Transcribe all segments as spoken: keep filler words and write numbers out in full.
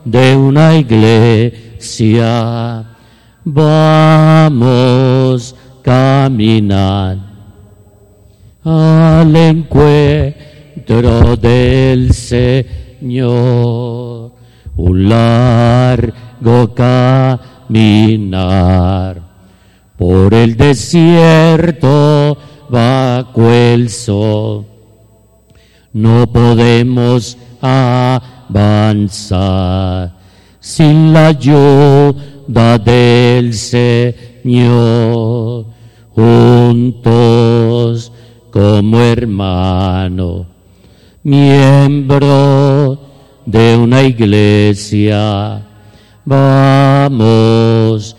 de una iglesia. Vamos caminando al encuentro del Señor, un largo caminar por el desierto bajo el sol. No podemos avanzar sin la ayuda del Señor. Juntos como hermano, miembro de una iglesia, vamos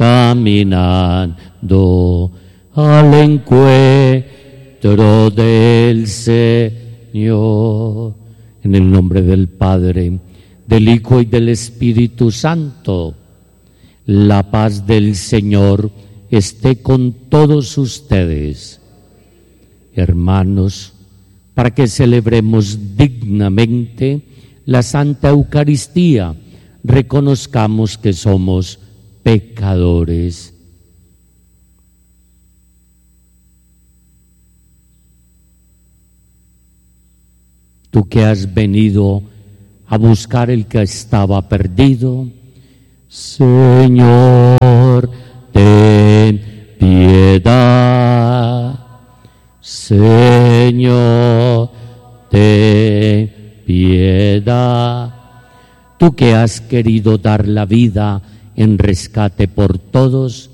caminando al encuentro del Señor. En el nombre del Padre, del Hijo y del Espíritu Santo, la paz del Señor esté con todos ustedes. Hermanos, para que celebremos dignamente la Santa Eucaristía, reconozcamos que somos pecadores. Tú que has venido a buscar el que estaba perdido, Señor, ten piedad. Señor, ten piedad. Tú que has querido dar la vida en rescate por todos,